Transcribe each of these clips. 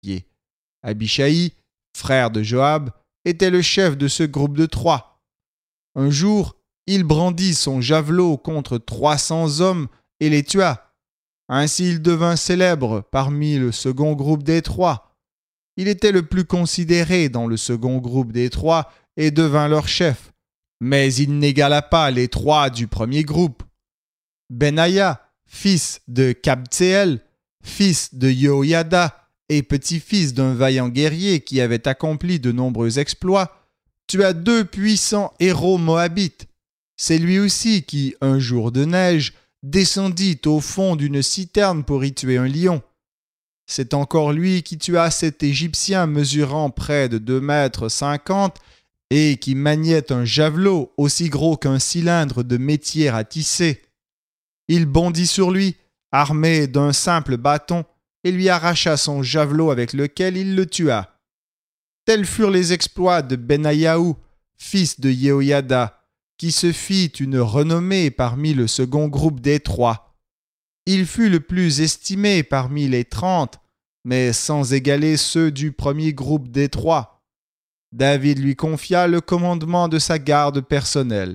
pieds. Abishai, frère de Joab, était le chef de ce groupe de 3. Un jour, il brandit son javelot contre 300 hommes et les tua. Ainsi il devint célèbre parmi le second groupe des 3. Il était le plus considéré dans le second groupe des 3 et devint leur chef. Mais il n'égala pas les 3 du premier groupe. Benaïa, fils de Kabtseel, fils de Yehoiada et petit-fils d'un vaillant guerrier qui avait accompli de nombreux exploits, tua 2 puissants héros moabites. C'est lui aussi qui, un jour de neige, descendit au fond d'une citerne pour y tuer un lion. C'est encore lui qui tua cet Égyptien mesurant près de 2,50 m et qui maniait un javelot aussi gros qu'un cylindre de métier à tisser. Il bondit sur lui, armé d'un simple bâton, et lui arracha son javelot avec lequel il le tua. Tels furent les exploits de Benaïaou, fils de Yehoiada, qui se fit une renommée parmi le second groupe des 3. Il fut le plus estimé parmi les 30, mais sans égaler ceux du premier groupe des 3. David lui confia le commandement de sa garde personnelle.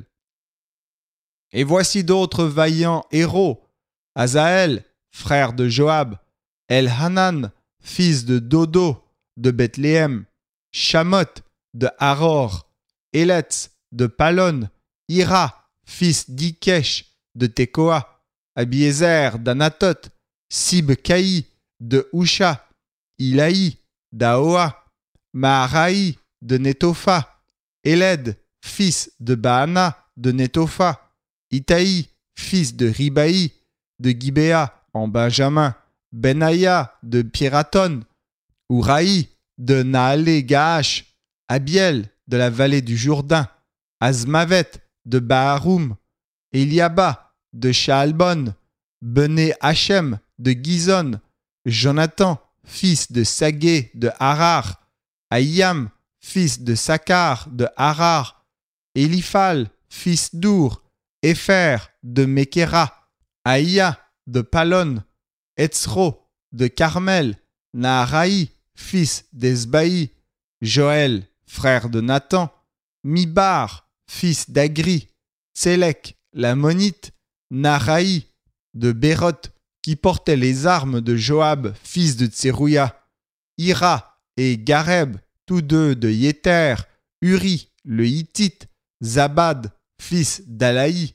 Et voici d'autres vaillants héros: Azaël, frère de Joab, Elhanan, fils de Dodo, de Bethléem, Shamoth, de Haror, Eletz, de Palon, Ira, fils d'Ikesh, de Tekoa, Abiezer, d'Anatoth, Sibcaï, de Husha, Ilaï, d'Aoa, Maharaï, de Netopha, Éled, fils de Baana, de Netopha, Itaï, fils de Ribaï, de Gibéa, en Benjamin, Benaïa, de Piraton, Ouraï, de Naalé-Gaash, Abiel, de la vallée du Jourdain, Azmavet, de Baharoum, Eliaba, de Shaalbon, Bené Hachem, de Gizon, Jonathan, fils de Sagé, de Harar, Aïam, fils de Sakar, de Harar, Eliphal, fils d'Our, Épher, de Mekera, Aïa, de Palon, Etzro, de Carmel, Naharaï, fils d'Esbaï, Joël, frère de Nathan, Mibar, fils d'Agri, Tsélek, l'ammonite, Naharaï, de Béroth, qui portait les armes de Joab, fils de Tserouïa, Ira et Gareb, tous deux de Yéter, Uri, le Hittite, Zabad, fils d'Alaï,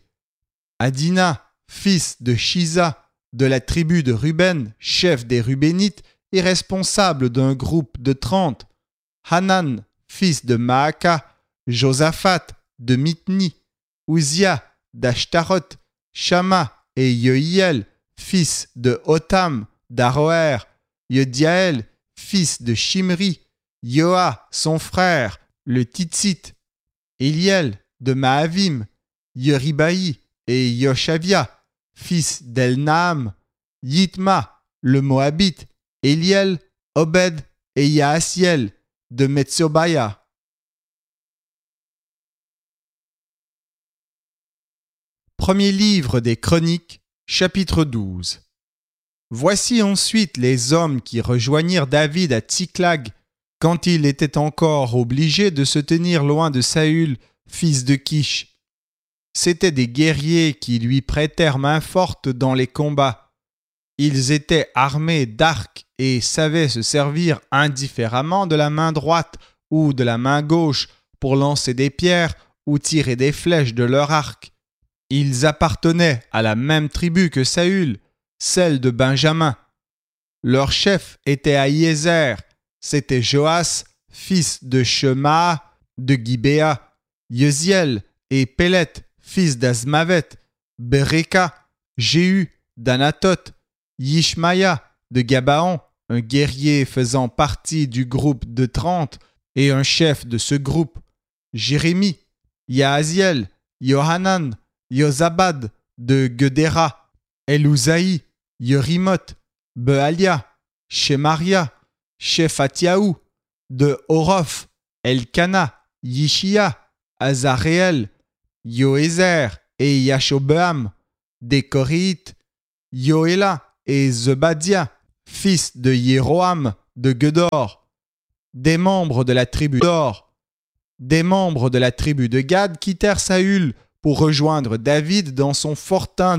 Adina, fils de Shiza, de la tribu de Ruben, chef des Rubénites et responsable d'un groupe de 30, Hanan, fils de Maaka, Josaphat, de Mitni, Uzia, d'Ashtaroth, Shama et Yohiel, fils de Hotam, d'Aroer, Yediaël, fils de Shimri, Yoa, son frère, le Titsite, Eliel, de Mahavim, Yeribaï et Yoshavia, fils d'Elnaam, Yitma, le Moabite, Eliel, Obed et Yaasiel, de Metsobaya. Premier livre des Chroniques, chapitre 12. Voici ensuite les hommes qui rejoignirent David à Tsiklag quand il était encore obligé de se tenir loin de Saül, fils de Kish. C'étaient des guerriers qui lui prêtèrent main forte dans les combats. Ils étaient armés d'arcs et savaient se servir indifféremment de la main droite ou de la main gauche pour lancer des pierres ou tirer des flèches de leur arc. Ils appartenaient à la même tribu que Saül, celle de Benjamin. Leur chef était Ahiézer, c'était Joas, fils de Shema, de Gibéa, Yeziel et Pélet, fils d'Azmavet, Bereka, Jéhu, d'Anatoth, Yishmaïa, de Gabaon, un guerrier faisant partie du groupe de 30 et un chef de ce groupe, Jérémie, Yahaziel, Yohanan, Yozabad, de Gedéra, Elouzaï, Yerimoth, Bealia, Shemaria, Shephatiaou, de Orof, Elkana, Yishia, Azaréel, Yoézer et Yashobeam, des Koréites, Yoéla et Zebadia, fils de Yéroam, de Gedor, des membres de la tribu d'Or, des membres de la tribu de Gad quittèrent Saül pour rejoindre David dans son fortin